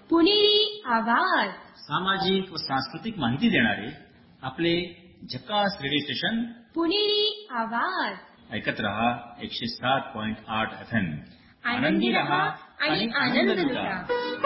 पुणेरी आवाज. सामाजिक व सांस्कृतिक माहिती देणारे आपले झकास रेडिओ स्टेशन पुणेरी आवाज. ऐकत रहा 107.8 FM. आनंदी रहा आणि आनंद लुटा.